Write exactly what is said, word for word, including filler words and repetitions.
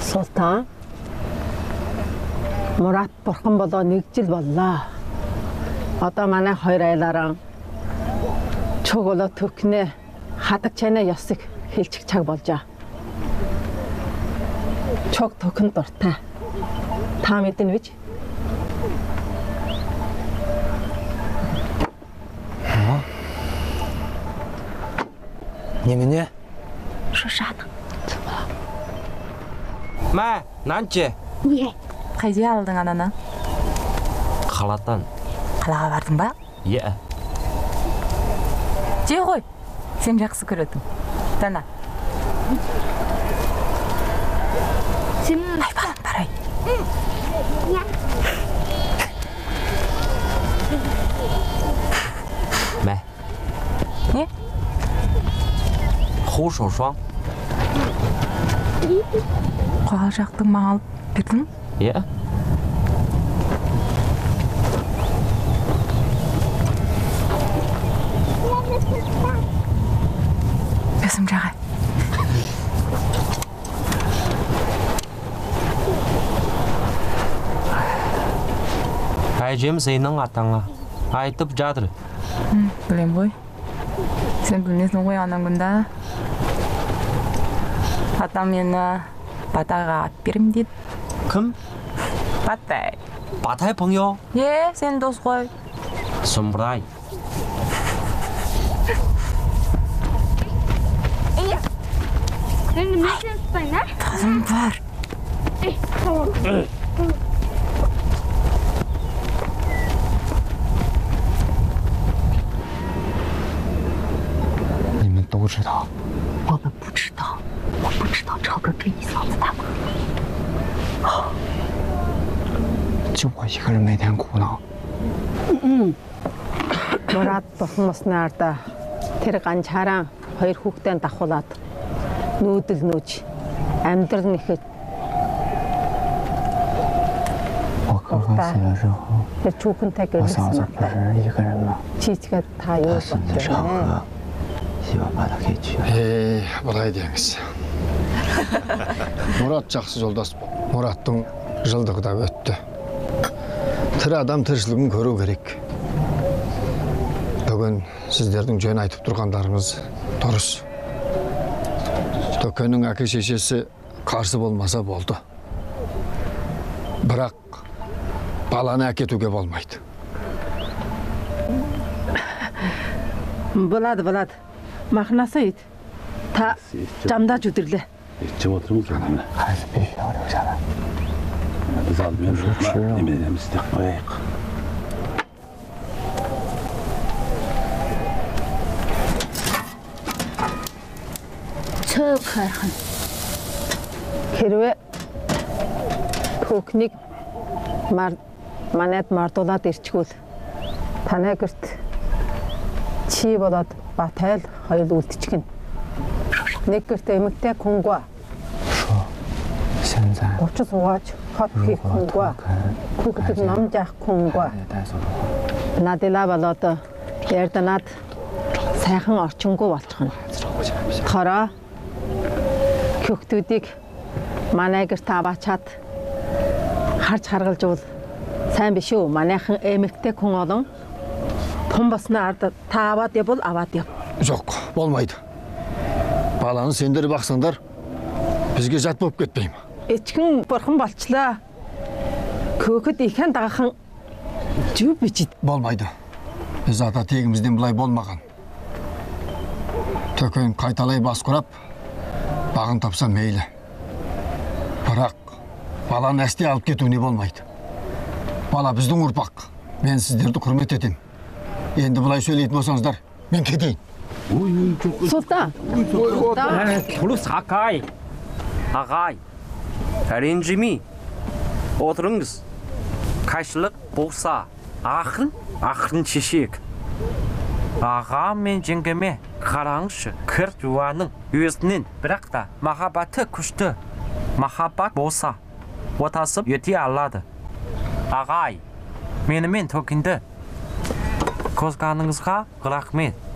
Султан Мурат бурхан болоо нэг жил боллоо. Одоо манай хоёр айлаараа чөглөө төкнээ хадаг чанаа ёсыг хэлчих цаг болжаа. Чог төкөн дуртай. Та мэднэ вич? 你们呢？ 说啥呢？ 妈，南姐。 你 Қайда алдың ананы? Қаладан. Қалаға бардың ба? Иә. Же ғой. Сен жақсы көретін. Дана. Сен Ай, балам, барай. Мә. Не? 护手霜. Қоғал жақтың маған алып бердің? Иә. Көзім жағай. Әжем сенің атаңа айтып жатыр. Білем ғой. Сен білмесің ғой анан күнда. Атам мені Батайға ат берім дейді. Кім? Батай. Батай 朋友? Е, сен дос ғой. Сұмырай. Сен немесе ұстайын, а? Тазым бар. 你们都知道。 我们不知道，我不知道超哥跟你嫂子他们。 就我一个人每天苦恼。 Мурат бурхан моснаарда тэр ганчаараа хоёр хүүхдээ давхуулаад нүүдэл нүүж амьдрал нэхэд 我哥哥死了之后， тэр чүүхэнтэй 我嫂子 гэрлсэн 不是一个人吗？ чичгээд та 他 юу 死的超 бодож 哥，希望把他给娶了。 Эй, былай деңіз. Мұрат жақсы жолдас бол. Мұраттың жылдығы да өтті. Тірі адам тіршілігін көру керек. Бүгін сіздердің жөн айтып тұрғандарыңыз дұрыс. Төкеннің әке шешесі қарсы болмаса болды. Бірақ баланы әкетуге болмайды. Болады, болады. Махнасы ит. Та жамдаж өдөрлөө. 请我这么做他们， 孩子必须要留下来。 不知道你们说什么，你们你们是的，哎。 Цөөх хайхан. Хэрвээ түүхнийг мар манайд мардуулаад ирчихвэл танай гэрт чи болоод Батайл хоёул үлдчихнэ. Нэг гэрт эмэгтэй хүнгүй. 说现在 Учир суугач хот хийх 如果 хүнгүй. 土坑 Хүүхдэд ном заах хүнгүй. 带走的话， Надила болоод ярданаад сайхан орчингүй болчихно. 孩子照顾起来比较。 Хороо хүүхдүүдийг манай гэрт аваачаад харж харгалж бол сайн биш үү? Манайхан эмэгтэй хүн олон том басна ард та аваад явбал аваад яв. Жоқ, болмайды. Баланы сендер бақсаңдар, бізге жат болып кетпейм. Эчгэн бурхан болчлоо. Көөхөд ихэн дагахан зүв бичид. Болмайды. Біз ата тегімізден бұлай болмаған. Төкен қайталай бас құрап, бағын тапса мейлі. Бірақ баланы әсте алып кетуіне болмайды. Бала біздің ұрпақ. Мен сіздерді құрмет етем. Енді бұлай сөйлейтін болсаңыздар, мен кетейін. Султан. Султан. Tulus Hakkay. Ağay. Ренжіме. Отырыңыз. Қайшылық болса, ақын, ақын шешек. Аға мен жеңгеме қараңызшы, кір жуаның өзінен, бірақ та махаббаты күшті. Махаббат болса, отасып өте алады. Ағай, менімен төкінді. Көзғаныңызға рахмет.